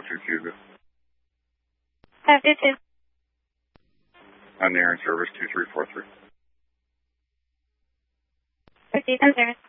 to Cuba. Have you too. On the air in service 2343. Proceed on service.